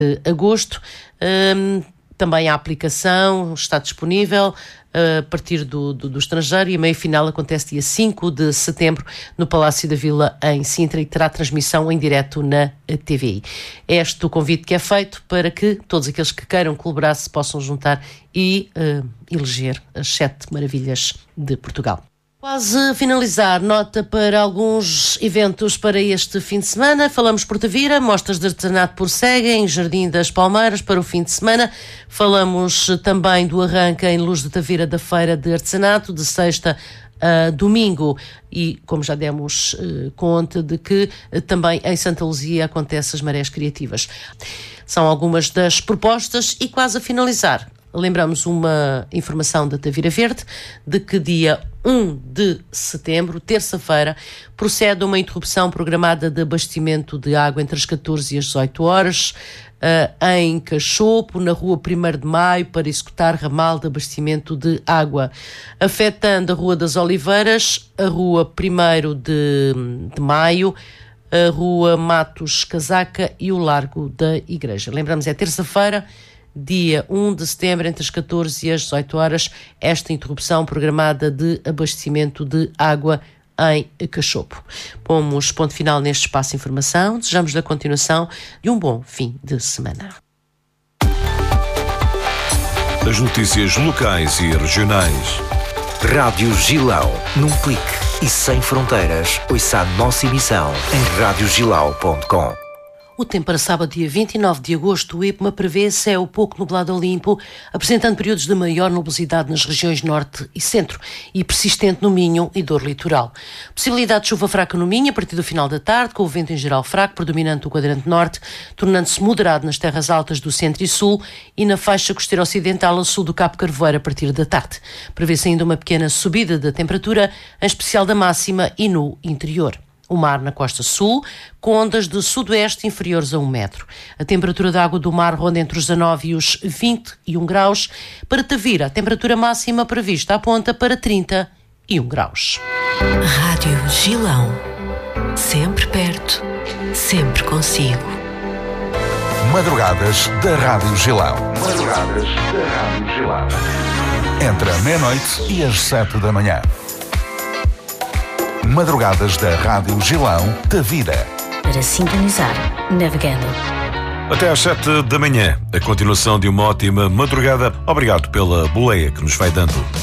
agosto. Também a aplicação está disponível a partir do estrangeiro e a meia-final acontece dia 5 de setembro no Palácio da Vila, em Sintra, e terá transmissão em direto na TVI. É este o convite que é feito para que todos aqueles que queiram colaborar se possam juntar e eleger as 7 maravilhas de Portugal. Quase a finalizar, nota para alguns eventos para este fim de semana. Falamos por Tavira, mostras de artesanato prosseguem, Jardim das Palmeiras para o fim de semana. Falamos também do arranque em Luz de Tavira da Feira de Artesanato, de sexta a domingo. E, como já demos conta de que também em Santa Luzia acontecem as marés criativas. São algumas das propostas e quase a finalizar. Lembramos uma informação da Tavira Verde de que dia 1 de setembro, terça-feira, procede uma interrupção programada de abastecimento de água entre as 14 e as 18 horas em Cachopo, na rua 1º de Maio, para executar ramal de abastecimento de água, afetando a Rua das Oliveiras, a rua 1º de Maio, a rua Matos Casaca e o Largo da Igreja. Lembramos, é terça-feira, dia 1 de setembro, entre as 14 e as 18 horas, esta interrupção programada de abastecimento de água em Cachopo. Pomos ponto final neste espaço de informação. Desejamos a continuação de um bom fim de semana. As notícias locais e regionais. Rádio Gilão, num clique e sem fronteiras. Ouça a nossa emissão em radiogilão.com. O tempo para sábado, dia 29 de agosto, o IPMA prevê céu pouco nublado a limpo, apresentando períodos de maior nubosidade nas regiões norte e centro e persistente no Minho e dor litoral. Possibilidade de chuva fraca no Minho a partir do final da tarde, com o vento em geral fraco, predominante do quadrante norte, tornando-se moderado nas terras altas do centro e sul e na faixa costeira ocidental a sul do Cabo Carvoeiro a partir da tarde. Prevê-se ainda uma pequena subida da temperatura, em especial da máxima e no interior. O mar na costa sul, com ondas de sudoeste inferiores a 1 metro. A temperatura da água do mar ronda entre os 19 e os 21 graus. Para Tavira, a temperatura máxima prevista aponta para 31 graus. Rádio Gilão. Sempre perto, sempre consigo. Madrugadas da Rádio Gilão. Madrugadas da Rádio Gilão. Entre a meia-noite e as 7 da manhã. Madrugadas da Rádio Gilão, Tavira. Para sintonizar, navegando. Até às 7 da manhã, a continuação de uma ótima madrugada. Obrigado pela boleia que nos vai dando.